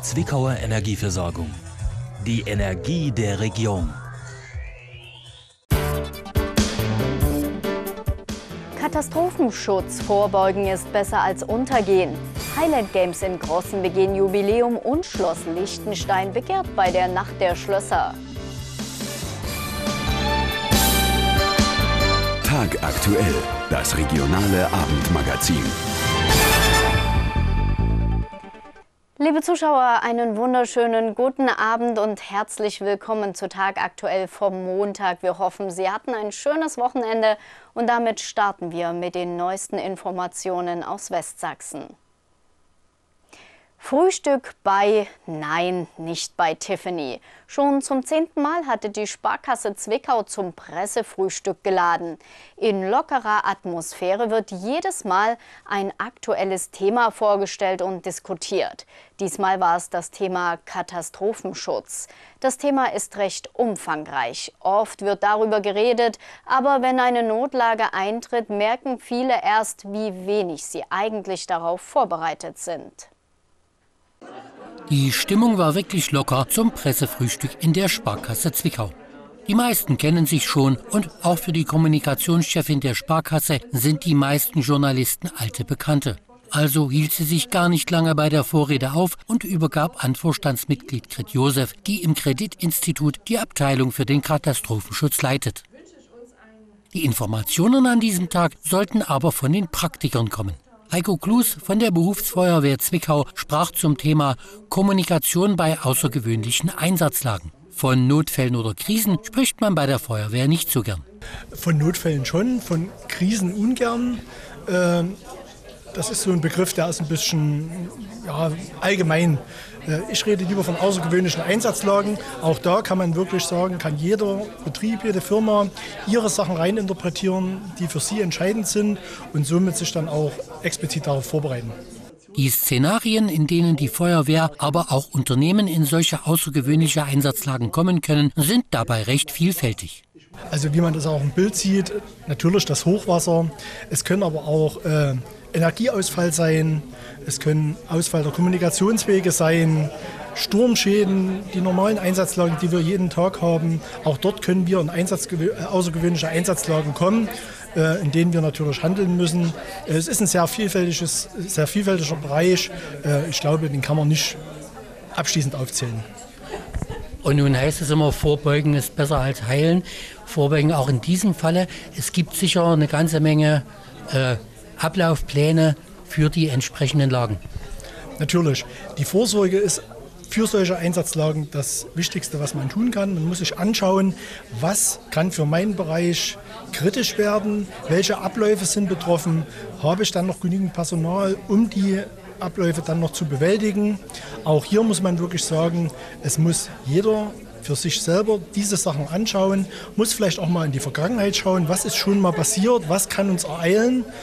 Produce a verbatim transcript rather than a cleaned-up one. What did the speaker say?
Zwickauer Energieversorgung. Die Energie der Region. Katastrophenschutz vorbeugen ist besser als untergehen. Highland Games in Grossen begehen Jubiläum und Schloss Liechtenstein begehrt bei der Nacht der Schlösser. Tagaktuell, das regionale Abendmagazin. Liebe Zuschauer, einen wunderschönen guten Abend und herzlich willkommen zu Tagaktuell vom Montag. Wir hoffen, Sie hatten ein schönes Wochenende und damit starten wir mit den neuesten Informationen aus Westsachsen. Frühstück bei, nein, nicht bei Tiffany. Schon zum zehnten Mal hatte die Sparkasse Zwickau zum Pressefrühstück geladen. In lockerer Atmosphäre wird jedes Mal ein aktuelles Thema vorgestellt und diskutiert. Diesmal war es das Thema Katastrophenschutz. Das Thema ist recht umfangreich. Oft wird darüber geredet, aber wenn eine Notlage eintritt, merken viele erst, wie wenig sie eigentlich darauf vorbereitet sind. Die Stimmung war wirklich locker zum Pressefrühstück in der Sparkasse Zwickau. Die meisten kennen sich schon und auch für die Kommunikationschefin der Sparkasse sind die meisten Journalisten alte Bekannte. Also hielt sie sich gar nicht lange bei der Vorrede auf und übergab an Vorstandsmitglied Grit Josef, die im Kreditinstitut die Abteilung für den Katastrophenschutz leitet. Die Informationen an diesem Tag sollten aber von den Praktikern kommen. Heiko Klus von der Berufsfeuerwehr Zwickau sprach zum Thema Kommunikation bei außergewöhnlichen Einsatzlagen. Von Notfällen oder Krisen spricht man bei der Feuerwehr nicht so gern. Von Notfällen schon, von Krisen ungern. Das ist so ein Begriff, der ist ein bisschen ja, allgemein. Ich rede lieber von außergewöhnlichen Einsatzlagen. Auch da kann man wirklich sagen, kann jeder Betrieb, jede Firma ihre Sachen reininterpretieren, die für sie entscheidend sind und somit sich dann auch explizit darauf vorbereiten. Die Szenarien, in denen die Feuerwehr, aber auch Unternehmen in solche außergewöhnliche Einsatzlagen kommen können, sind dabei recht vielfältig. Also wie man das auch im Bild sieht, natürlich das Hochwasser. Es können aber auch äh, Energieausfall sein, es können Ausfall der Kommunikationswege sein, Sturmschäden, die normalen Einsatzlagen, die wir jeden Tag haben. Auch dort können wir in Einsatz, außergewöhnliche Einsatzlagen kommen, äh, in denen wir natürlich handeln müssen. Es ist ein sehr, vielfältiges, sehr vielfältiger Bereich. Äh, ich glaube, den kann man nicht abschließend aufzählen. Und nun heißt es immer, Vorbeugen ist besser als heilen. Vorbeugen auch in diesem Falle. Es gibt sicher eine ganze Menge äh, Ablaufpläne für die entsprechenden Lagen. Natürlich. Die Vorsorge ist für solche Einsatzlagen das Wichtigste, was man tun kann. Man muss sich anschauen, was kann für meinen Bereich kritisch werden, welche Abläufe sind betroffen, habe ich dann noch genügend Personal, um die Abläufe dann noch zu bewältigen. Auch hier muss man wirklich sagen, es muss jeder für sich selber diese Sachen anschauen, muss vielleicht auch mal in die Vergangenheit schauen, was ist schon mal passiert, was kann uns ereilen